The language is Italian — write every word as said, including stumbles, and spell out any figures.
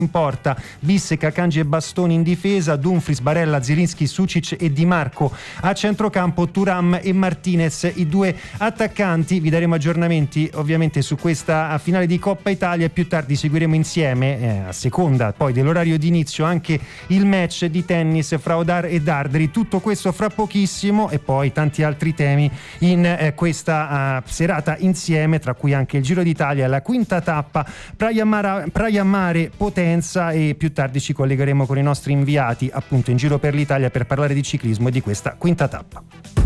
in porta, Bissek, Akanji e Bastoni in difesa, Dumfries, Barella, Zielinski, Sucic e Di Marco a centrocampo, Thuram e Martinez i due attaccanti. Vi daremo aggiornamenti ovviamente su questa finale di Coppa Italia e più tardi seguiremo insieme, eh, a seconda poi dell'orario di inizio, anche il match di tennis fra Odar e Dardri. Tutto questo fra pochissimo e poi tanti altri temi in eh, questa uh, serata insieme, tra cui anche il Giro d'Italia, la quinta tappa, Praia Mara, Praia Mare Potenza, e più tardi ci collegheremo con i nostri inviati appunto in giro per l'Italia per parlare di ciclismo e di questa quinta tappa.